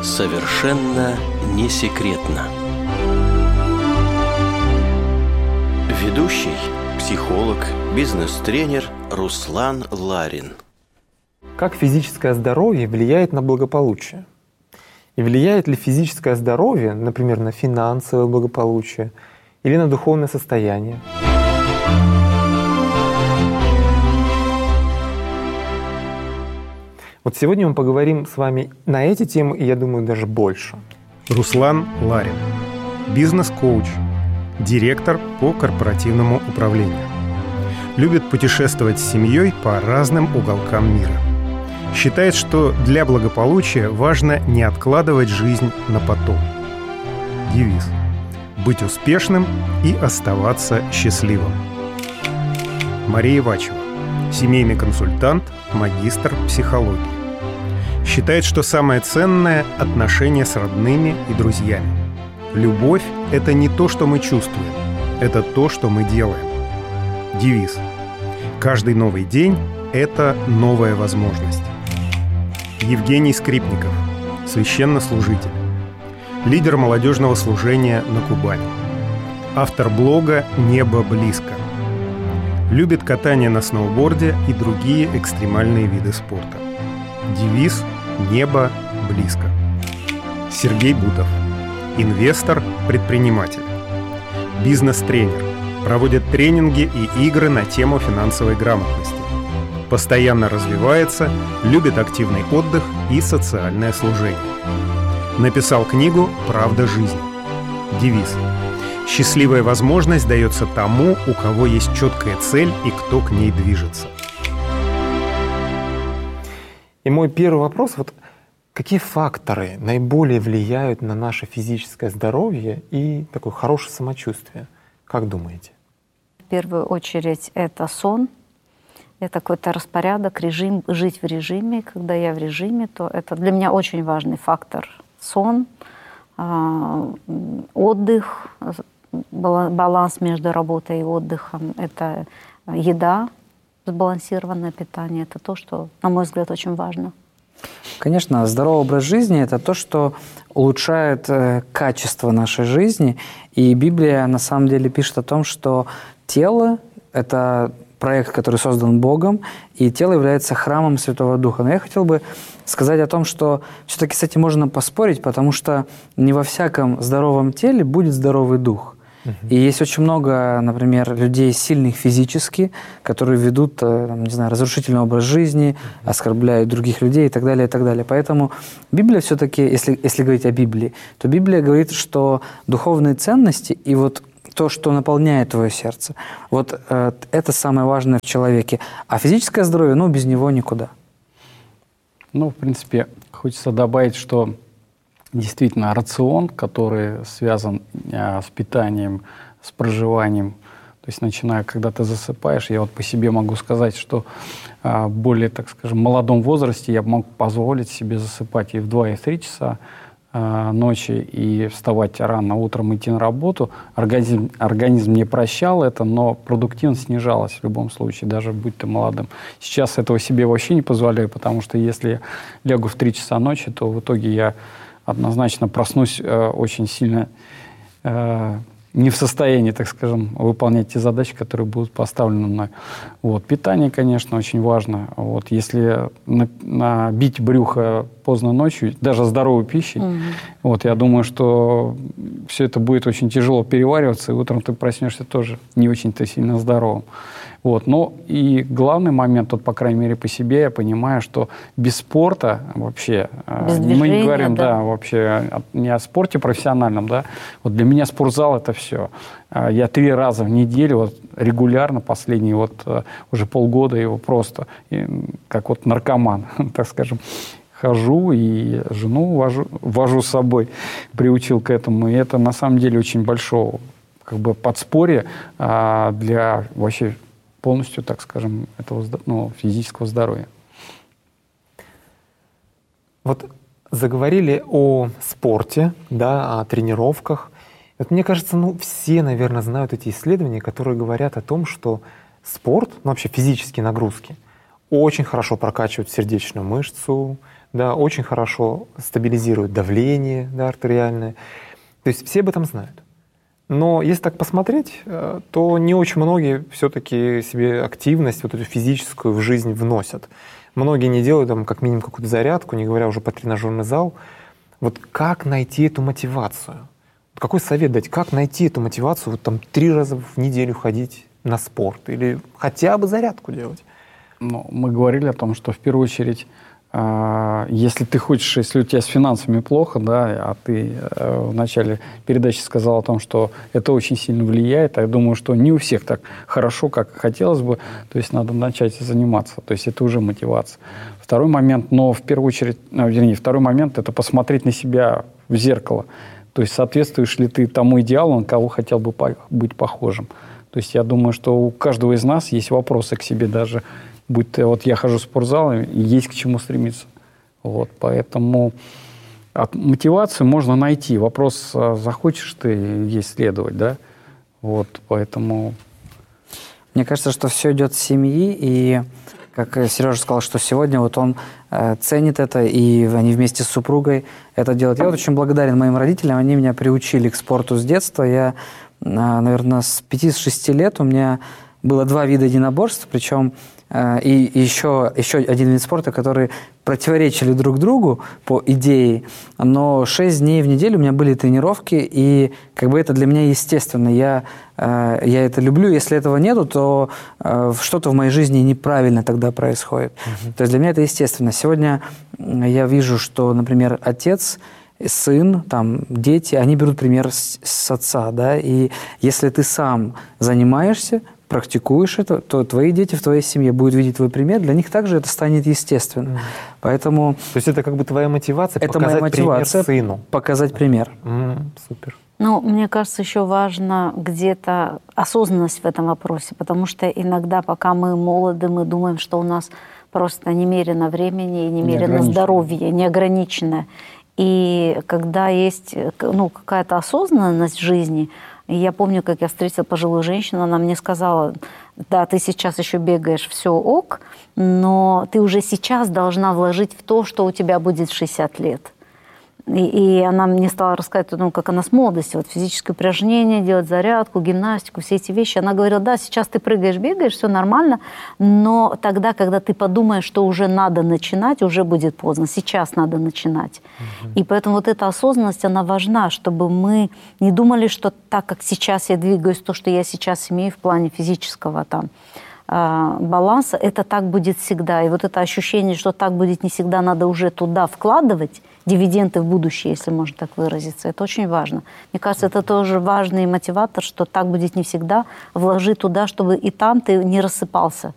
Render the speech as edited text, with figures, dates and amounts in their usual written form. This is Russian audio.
Совершенно не секретно. Ведущий, психолог, бизнес-тренер Руслан Ларин. Как физическое здоровье влияет на благополучие? И влияет ли физическое здоровье, например, на финансовое благополучие или на духовное состояние? Вот сегодня мы поговорим с вами на эти темы, и я думаю, даже больше. Руслан Ларин, бизнес-коуч, директор по корпоративному управлению. Любит путешествовать с семьей по разным уголкам мира. Считает, что для благополучия важно не откладывать жизнь на потом. Девиз: быть успешным и оставаться счастливым. Мария Ивачева, семейный консультант, магистр психологии. Считает, что самое ценное – отношения с родными и друзьями. Любовь – это не то, что мы чувствуем, это то, что мы делаем. Девиз: каждый новый день – это новая возможность. Евгений Скрипников, священнослужитель, лидер молодежного служения на Кубани, автор блога «Небо близко». Любит катание на сноуборде и другие экстремальные виды спорта. Девиз «Небо близко». Сергей Бутов, инвестор, предприниматель, бизнес-тренер, проводит тренинги и игры на тему финансовой грамотности. Постоянно развивается, любит активный отдых и социальное служение. Написал книгу «Правда жизни». Девиз: счастливая возможность дается тому, у кого есть четкая цель и кто к ней движется. И мой первый вопрос: вот какие факторы наиболее влияют на наше физическое здоровье и такое хорошее самочувствие? Как думаете? В первую очередь это сон, это какой-то распорядок, режим, жить в режиме. Когда я в режиме, то это для меня очень важный фактор. Сон, отдых, баланс между работой и отдыхом, это еда, сбалансированное питание. Это то, что, на мой взгляд, очень важно. Конечно, здоровый образ жизни – это то, что улучшает качество нашей жизни. И Библия на самом деле пишет о том, что тело – это проект, который создан Богом, и тело является храмом Святого Духа. Но я хотел бы сказать о том, что все-таки с этим можно поспорить, потому что не во всяком здоровом теле будет здоровый дух. И есть очень много, например, людей сильных физически, которые ведут, не знаю, разрушительный образ жизни, оскорбляют других людей и так далее, и так далее. Поэтому Библия все-таки, если говорить о Библии, то Библия говорит, что духовные ценности и вот то, что наполняет твое сердце, вот это самое важное в человеке. А физическое здоровье, ну, без него никуда. Ну, в принципе, хочется добавить, что действительно рацион, который связан с питанием, с проживанием, то есть начиная, когда ты засыпаешь, я вот по себе могу сказать, что в более, так скажем, молодом возрасте я мог позволить себе засыпать и в 2, и в 3 часа ночи, и вставать рано утром, идти на работу. Организм не прощал это, но продуктивность снижалась в любом случае, даже будь ты молодым. Сейчас этого себе вообще не позволяю, потому что если я лягу в 3 часа ночи, то в итоге я однозначно проснусь очень сильно не в состоянии, так скажем, выполнять те задачи, которые будут поставлены мной. Вот. Питание, конечно, очень важно. Вот. Если набить брюхо поздно ночью, даже здоровой пищей, вот, я думаю, что все это будет очень тяжело перевариваться, и утром ты проснешься тоже не очень-то сильно здоровым. Вот. Но и главный момент, вот, по крайней мере, по себе, я понимаю, что без спорта вообще, без движения, мы не говорим, да, вообще не о спорте профессиональном, да, вот для меня спортзал – это все. Я 3 раза в неделю, вот, регулярно, последние вот уже полгода его просто, как вот наркоман, так скажем, хожу и жену вожу с собой, приучил к этому. И это на самом деле очень большое как бы подспорье для вообще полностью, так скажем, этого физического здоровья. Вот заговорили о спорте, да, о тренировках. Вот мне кажется, все, наверное, знают эти исследования, которые говорят о том, что спорт, вообще физические нагрузки, очень хорошо прокачивают сердечную мышцу, да, очень хорошо стабилизирует давление, да, артериальное. То есть все об этом знают. Но если так посмотреть, то не очень многие все-таки себе активность, вот эту физическую, в жизнь вносят. Многие не делают там как минимум какую-то зарядку, не говоря уже про тренажерный зал. Вот как найти эту мотивацию? Какой совет дать? Как найти эту мотивацию? Вот там 3 раза в неделю ходить на спорт или хотя бы зарядку делать? Ну, мы говорили о том, что в первую очередь, если ты хочешь, если у тебя с финансами плохо, да, а ты в начале передачи сказал о том, что это очень сильно влияет, а я думаю, что не у всех так хорошо, как хотелось бы, то есть надо начать заниматься, то есть это уже мотивация. Второй момент, но в первую очередь, второй момент — это посмотреть на себя в зеркало, то есть соответствуешь ли ты тому идеалу, на кого хотел бы быть похожим. То есть я думаю, что у каждого из нас есть вопросы к себе даже, будь то вот я хожу в спортзал, и есть к чему стремиться. Вот, поэтому мотивацию можно найти. Вопрос, захочешь ты ей следовать, да? Вот, поэтому... Мне кажется, что все идет с семьи, и как Сережа сказал, что сегодня вот он ценит это, и они вместе с супругой это делают. Я вот очень благодарен моим родителям, они меня приучили к спорту с детства. Я, наверное, с 5-6 лет у меня было 2 вида единоборств, причем и еще один вид спорта, которые противоречили друг другу по идее, но 6 дней в неделю у меня были тренировки, и как бы это для меня естественно. Я это люблю. Если этого нету, то что-то в моей жизни неправильно тогда происходит. То есть для меня это естественно. Сегодня я вижу, что, например, отец, сын, там, дети, они берут пример с отца, да, и если ты сам занимаешься, практикуешь это, то твои дети в твоей семье будут видеть твой пример, для них также это станет естественно. Поэтому... То есть это как бы твоя мотивация, это показать моя мотивация, пример сыну. Показать пример. Супер. Ну, мне кажется, еще важно где-то осознанность в этом вопросе, потому что иногда, пока мы молоды, мы думаем, что у нас просто немерено времени и немерено здоровья, неограниченное. И когда есть какая-то осознанность в жизни, я помню, как я встретила пожилую женщину, она мне сказала: да, ты сейчас еще бегаешь, все ок, но ты уже сейчас должна вложить в то, что у тебя будет в 60 лет. И она мне стала рассказывать, как она с молодости, вот физические упражнения, делать зарядку, гимнастику, все эти вещи. Она говорила: да, сейчас ты прыгаешь, бегаешь, все нормально, но тогда, когда ты подумаешь, что уже надо начинать, уже будет поздно, сейчас надо начинать. И поэтому вот эта осознанность, она важна, чтобы мы не думали, что так, как сейчас я двигаюсь, то, что я сейчас имею в плане физического баланса, это так будет всегда. И вот это ощущение, что так будет не всегда, надо уже туда вкладывать дивиденды в будущее, если можно так выразиться. Это очень важно. Мне кажется, это тоже важный мотиватор, что так будет не всегда. Вложи туда, чтобы и там ты не рассыпался.